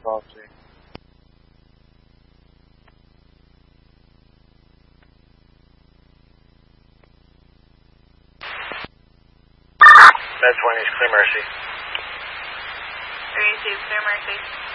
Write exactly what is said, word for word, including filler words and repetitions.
policy. Med twenty is clear mercy. three two, clear mercy.